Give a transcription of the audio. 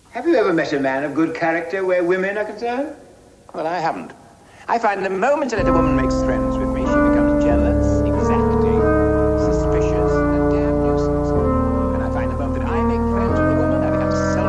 Have you ever met a man of good character where women are concerned? Well, I haven't. I find the moment to let a woman make